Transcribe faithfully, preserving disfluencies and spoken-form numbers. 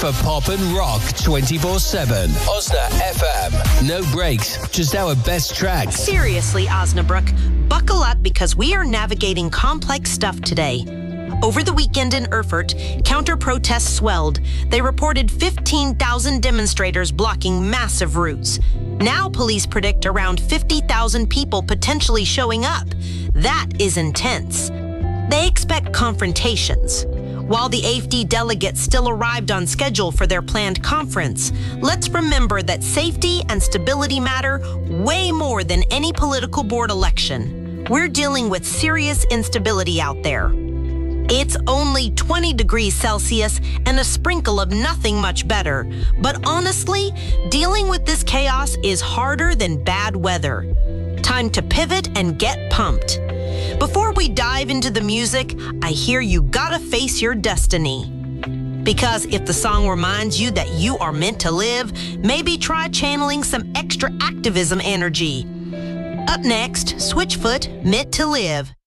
for pop and rock twenty-four seven. Osna F M. No breaks, just our best tracks. Seriously, Osnabrück, buckle up because we are navigating complex stuff today. Over the weekend in Erfurt, counter-protests swelled. They reported fifteen thousand demonstrators blocking massive routes. Now police predict around fifty thousand people potentially showing up. That is intense. They expect confrontations. While the A F D delegates still arrived on schedule for their planned conference, let's remember that safety and stability matter way more than any political board election. We're dealing with serious instability out there. It's only twenty degrees Celsius and a sprinkle of nothing much better. But honestly, dealing with this chaos is harder than bad weather. Time to pivot and get pumped. Before we dive into the music, I hear you gotta face your destiny. Because if the song reminds you that you are meant to live, maybe try channeling some extra activism energy. Up next, Switchfoot, Meant to Live.